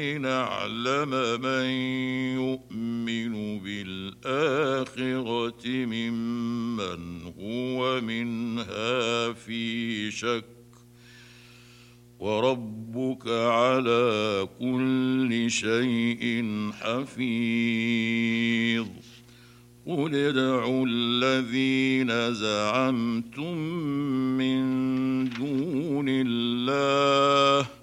نعلم من يؤمن بالآخرة ممن هو منها في شك وربك على كل شيء حفيظ قل ادعوا الذين زعمتم من دون الله